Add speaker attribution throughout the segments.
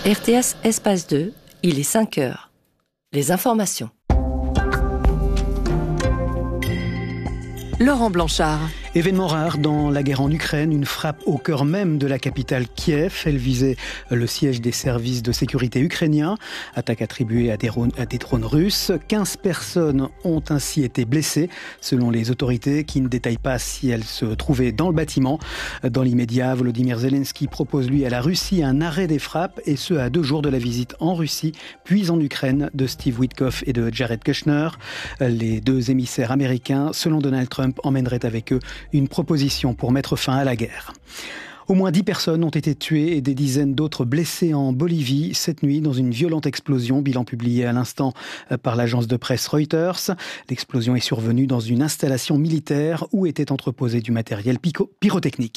Speaker 1: RTS Espace 2, il est 5 heures. Les informations.
Speaker 2: Laurent Blanchard.
Speaker 3: Événement rare dans la guerre en Ukraine, une frappe au cœur même de la capitale Kiev. Elle visait le siège des services de sécurité ukrainiens. Attaque attribuée à des drones russes. 15 personnes ont ainsi été blessées, selon les autorités qui ne détaillent pas si elles se trouvaient dans le bâtiment. Dans l'immédiat, Volodymyr Zelensky propose lui à la Russie un arrêt des frappes, et ce à 2 jours de la visite en Russie, puis en Ukraine de Steve Witkoff et de Jared Kushner. Les 2 émissaires américains, selon Donald Trump, emmèneraient avec eux une proposition pour mettre fin à la guerre. Au moins 10 personnes ont été tuées et des dizaines d'autres blessées en Bolivie cette nuit dans une violente explosion, bilan publié à l'instant par l'agence de presse Reuters. L'explosion est survenue dans une installation militaire où était entreposé du matériel pyrotechnique.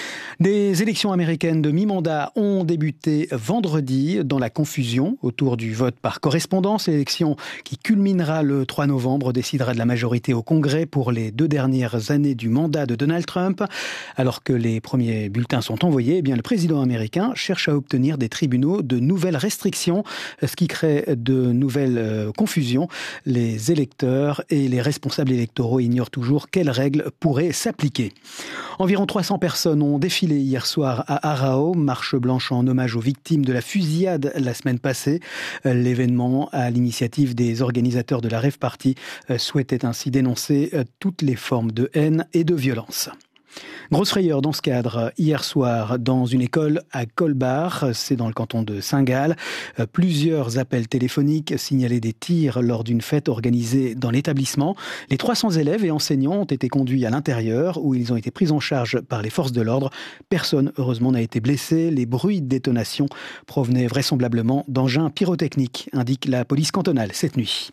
Speaker 3: Des élections américaines de mi-mandat ont débuté vendredi dans la confusion autour du vote par correspondance. L'élection qui culminera le 3 novembre décidera de la majorité au Congrès pour les 2 dernières années du mandat de Donald Trump. Alors que les premiers bulletins sont envoyés, le président américain cherche à obtenir des tribunaux de nouvelles restrictions, ce qui crée de nouvelles confusions. Les électeurs et les responsables électoraux ignorent toujours quelles règles pourraient s'appliquer. Environ 300 personnes ont défilé hier soir à Arao, marche blanche en hommage aux victimes de la fusillade la semaine passée. L'événement, à l'initiative des organisateurs de la Rave Party, souhaitait ainsi dénoncer toutes les formes de haine et de violence. Grosse frayeur dans ce cadre, hier soir, dans une école à Colbar, c'est dans le canton de Saint-Gall. Plusieurs appels téléphoniques signalaient des tirs lors d'une fête organisée dans l'établissement. Les 300 élèves et enseignants ont été conduits à l'intérieur, où ils ont été pris en charge par les forces de l'ordre. Personne, heureusement, n'a été blessé. Les bruits de détonation provenaient vraisemblablement d'engins pyrotechniques, indique la police cantonale cette nuit.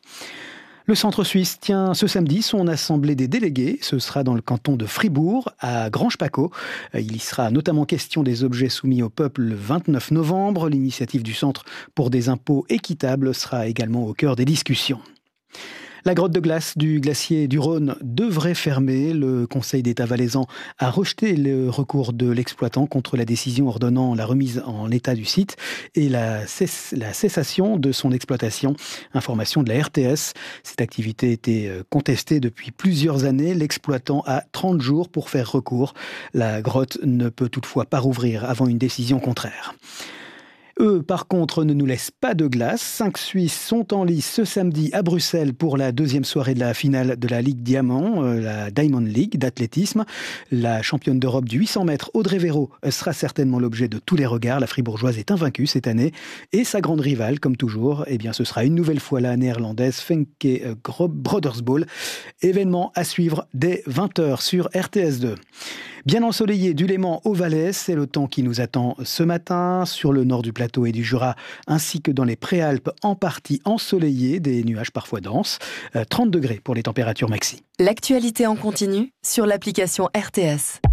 Speaker 3: Le centre suisse tient ce samedi son assemblée des délégués. Ce sera dans le canton de Fribourg, à Grange-Paccot. Il y sera notamment question des objets soumis au peuple le 29 novembre. L'initiative du Centre pour des impôts équitables sera également au cœur des discussions. La grotte de glace du glacier du Rhône devrait fermer. Le Conseil d'État valaisan a rejeté le recours de l'exploitant contre la décision ordonnant la remise en état du site et la cessation de son exploitation. Information de la RTS. Cette activité était contestée depuis plusieurs années. L'exploitant a 30 jours pour faire recours. La grotte ne peut toutefois pas rouvrir avant une décision contraire. Eux, par contre, ne nous laissent pas de glace. 5 Suisses sont en lice ce samedi à Bruxelles pour la 2e soirée de la finale de la Ligue Diamant, la Diamond League d'athlétisme. La championne d'Europe du 800 mètres, Audrey Véro, sera certainement l'objet de tous les regards. La Fribourgeoise est invaincue cette année. Et sa grande rivale, comme toujours, ce sera une nouvelle fois la néerlandaise Femke Brodersbol. Événement à suivre dès 20h sur RTS2. Bien ensoleillé du Léman au Valais, c'est le temps qui nous attend ce matin sur le nord du plateau et du Jura, ainsi que dans les Préalpes en partie ensoleillées, des nuages parfois denses. 30 degrés pour les températures maxi.
Speaker 2: L'actualité en continu sur l'application RTS.